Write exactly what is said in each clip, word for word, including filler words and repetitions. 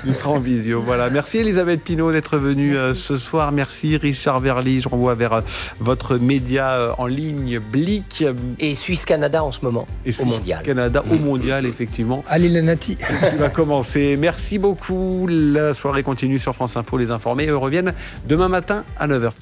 Il sera en visio, voilà. Merci Elisabeth Pinault d'être venue euh, ce soir. Merci Richard Verly. Je renvoie vers euh, votre média euh, en ligne Blick. Et Suisse-Canada en ce moment, Et au mondial. Canada au mondial, effectivement. Allez la Nati. Qui va commencer. Merci beaucoup. La soirée continue sur France Info. Les informés, eux, reviennent demain matin à neuf heures.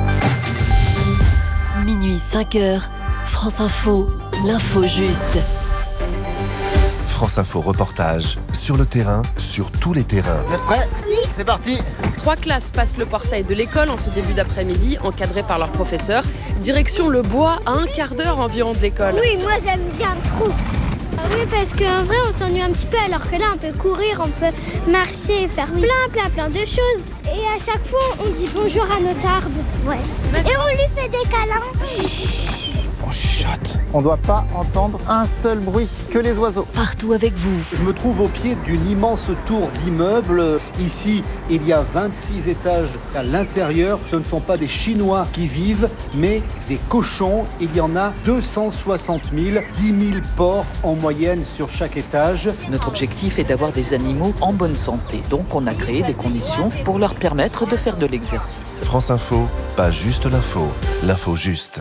Minuit cinq heures, France Info, l'info juste. France Info reportage sur le terrain, sur tous les terrains. Vous êtes prêts ? Oui. C'est parti. Trois classes passent le portail de l'école en ce début d'après-midi, encadrées par leur professeur. Direction le bois, à un quart d'heure environ de l'école. Oui, moi j'aime bien trop. Oui, parce qu'en vrai, on s'ennuie un petit peu, alors que là, on peut courir, on peut marcher, faire plein, plein, plein de choses. Et à chaque fois, on dit bonjour à notre arbre. Ouais. Et on lui fait des câlins. On chuchote. On ne doit pas entendre un seul bruit, que les oiseaux. Partout avec vous. Je me trouve au pied d'une immense tour d'immeubles. Ici, il y a vingt-six étages à l'intérieur. Ce ne sont pas des Chinois qui vivent, mais des cochons. Il y en a deux cent soixante mille, dix mille porcs en moyenne sur chaque étage. Notre objectif est d'avoir des animaux en bonne santé. Donc on a créé des conditions pour leur permettre de faire de l'exercice. France Info, pas juste l'info, l'info juste.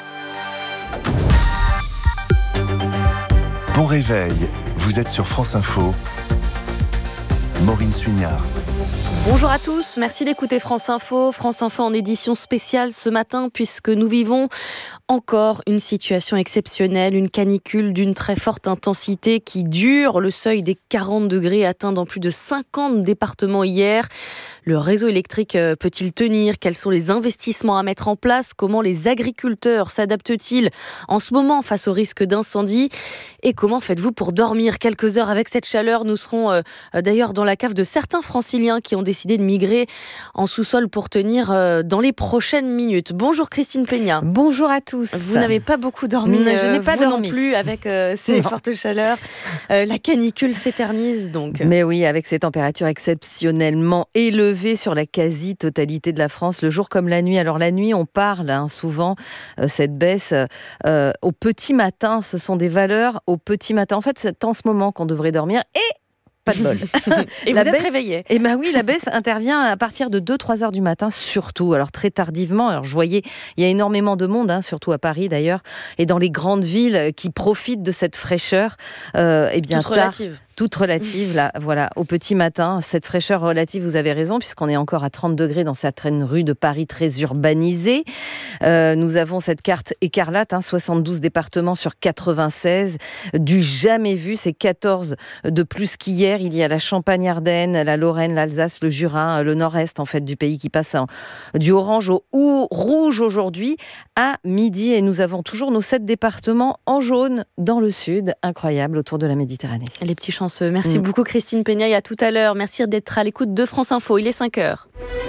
Bon réveil, vous êtes sur France Info. Maureen Suignard. Bonjour à tous, merci d'écouter France Info. France Info en édition spéciale ce matin puisque nous vivons encore une situation exceptionnelle, une canicule d'une très forte intensité qui dure. Le seuil des quarante degrés atteint dans plus de cinquante départements hier. Le réseau électrique peut-il tenir ? Quels sont les investissements à mettre en place ? Comment les agriculteurs s'adaptent-ils en ce moment face au risque d'incendie ? Et comment faites-vous pour dormir quelques heures avec cette chaleur ? Nous serons euh, d'ailleurs dans la cave de certains franciliens qui ont décidé de migrer en sous-sol pour tenir euh, dans les prochaines minutes. Bonjour Christine Peña. Bonjour à tous. Vous n'avez pas beaucoup dormi. Non, je n'ai pas vous dormi. non plus avec euh, ces Non. fortes chaleurs. Euh, la canicule s'éternise donc. Mais oui, avec ces températures exceptionnellement élevées sur la quasi-totalité de la France, le jour comme la nuit. Alors la nuit, on parle hein, souvent, euh, cette baisse euh, au petit matin. Ce sont des valeurs au petit matin. En fait, c'est en ce moment qu'on devrait dormir et pas de bol. Et La vous êtes baisse- réveillé. Eh bien oui, la baisse intervient à partir de deux trois heures du matin, surtout. Alors très tardivement. Alors je voyais, il y a énormément de monde, hein, surtout à Paris d'ailleurs, et dans les grandes villes qui profitent de cette fraîcheur. Euh, eh bien Toute tard- relative. Toute relative, là, voilà, au petit matin. Cette fraîcheur relative, vous avez raison, puisqu'on est encore à trente degrés dans certaines rues de Paris très urbanisées. Euh, nous avons cette carte écarlate, hein, soixante-douze départements sur quatre-vingt-seize. Du jamais vu, c'est quatorze de plus qu'hier. Il y a la Champagne-Ardenne, la Lorraine, l'Alsace, le Jura, le nord-est, en fait, du pays qui passe en- du orange au ou rouge aujourd'hui à midi. Et nous avons toujours nos sept départements en jaune dans le sud. Incroyable, autour de la Méditerranée. Les petits chanceux. Merci Mm. beaucoup Christine Peña et à tout à l'heure. Merci d'être à l'écoute de France Info. Il est cinq heures.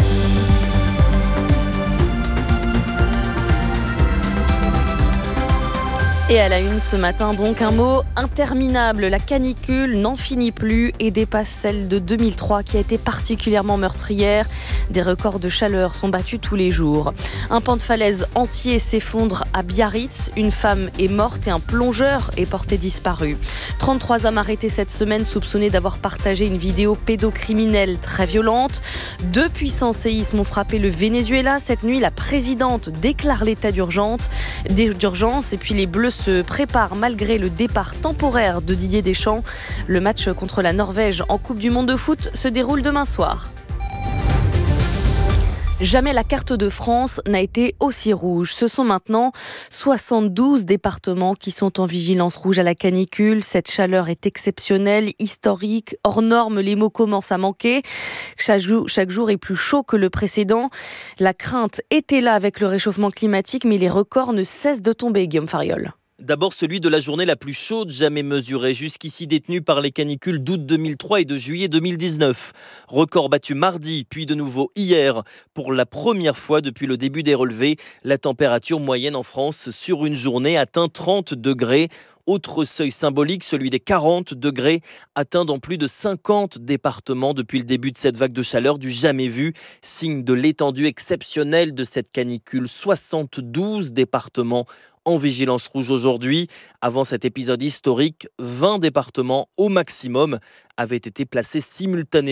Et à la une ce matin, donc, un mot interminable. La canicule n'en finit plus et dépasse celle de deux mille trois qui a été particulièrement meurtrière. Des records de chaleur sont battus tous les jours. Un pan de falaise entier s'effondre à Biarritz. Une femme est morte et un plongeur est porté disparu. trente-trois hommes arrêtés cette semaine soupçonnés d'avoir partagé une vidéo pédocriminelle très violente. Deux puissants séismes ont frappé le Venezuela. Cette nuit, la présidente déclare l'état d'urgence. d'urgence et puis les Bleus se préparent malgré le départ temporaire de Didier Deschamps. Le match contre la Norvège en Coupe du Monde de foot se déroule demain soir. Jamais la carte de France n'a été aussi rouge. Ce sont maintenant soixante-douze départements qui sont en vigilance rouge à la canicule. Cette chaleur est exceptionnelle, historique, hors norme. Les mots commencent à manquer. Chaque jour, chaque jour est plus chaud que le précédent. La crainte était là avec le réchauffement climatique, mais les records ne cessent de tomber, Guillaume Fariol. D'abord celui de la journée la plus chaude jamais mesurée, jusqu'ici détenue par les canicules d'août deux mille trois et de juillet deux mille dix-neuf. Record battu mardi, puis de nouveau hier. Pour la première fois depuis le début des relevés, la température moyenne en France sur une journée atteint trente degrés. Autre seuil symbolique, celui des quarante degrés, atteint dans plus de cinquante départements depuis le début de cette vague de chaleur du jamais vu. Signe de l'étendue exceptionnelle de cette canicule. soixante-douze départements en vigilance rouge aujourd'hui. Avant cet épisode historique, vingt départements au maximum avaient été placés simultanément